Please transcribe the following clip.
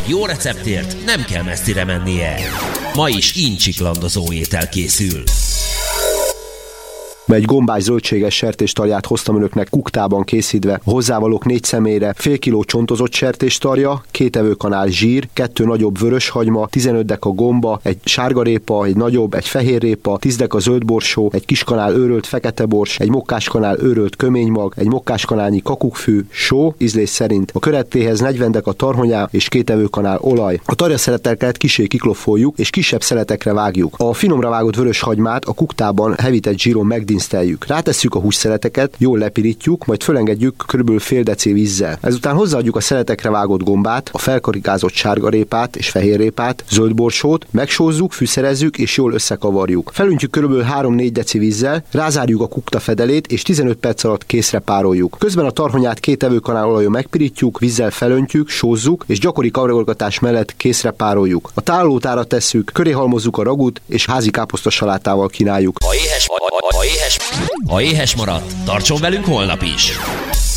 Egy jó receptért nem kell messzire mennie. Ma is incsiklandozó étel készül. Egy gombás zöldséges sertéstarját hoztam önöknek kuktában készítve, hozzávalók 4 személyre, fél kiló csontozott sertéstarja, 2 evőkanál zsír, 2 nagyobb vöröshagyma, 15 deka gomba, egy sárgarépa, egy nagyobb, egy fehérrépa, 10 deka zöldborsó, egy kis kanál őrölt feketebors, egy mokkáskanál őrölt köménymag, egy mokkáskanálnyi kakukkfű, só, ízlés szerint. A körettéhez 40 deka tarhonyá és 2 evőkanál olaj. A tarjaszeleteket kissé kiklofoljuk és kisebb szeletekre vágjuk. A finomra vágott vöröshagymát a kuktában hevített zsíron megdinszteljük. Rátesszük a hússzereteket, jól lepirítjuk, majd fölengedjük kb. Fél deci vízzel. Ezután hozzáadjuk a szeletekre vágott gombát, a felkarikázott sárgarépát és fehérrépát, zöldborsót, megsózzuk, fűszerezzük és jól összekavarjuk. Felöntjük kb. 3-4 deci vízzel, rázárjuk a kukta fedelét és 15 perc alatt készre pároljuk. Közben a tarhonyát 2 evőkanál olajon megpirítjuk, vízzel felöntjük, sózzuk és gyakori kavargatás mellett készre pároljuk. A tálolótára tesszük, köré halmozzuk a ragut és házi káposzta salátával kínáljuk. Ha éhes maradt, tartson velünk holnap is!